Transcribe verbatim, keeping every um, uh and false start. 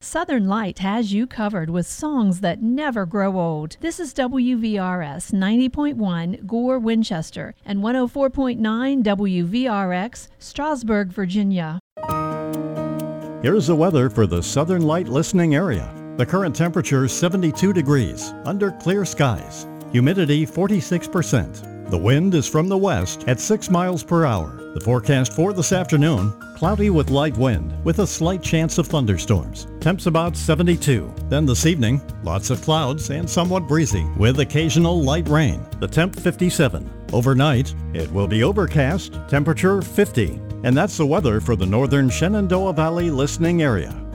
Southern Light has you covered with songs that never grow old. This is W V R S ninety point one Gore, Winchester, and one oh four point nine W V R X, Strasburg, Virginia. Here's the weather for the Southern Light listening area. The current temperature is seventy-two degrees, under clear skies. Humidity forty-six percent. The wind is from the west at six miles per hour. The forecast for this afternoon, cloudy with light wind with a slight chance of thunderstorms. Temps about seventy-two. Then this evening, lots of clouds and somewhat breezy with occasional light rain. The temp fifty-seven. Overnight, it will be overcast, temperature fifty. And that's the weather for the northern Shenandoah Valley listening area.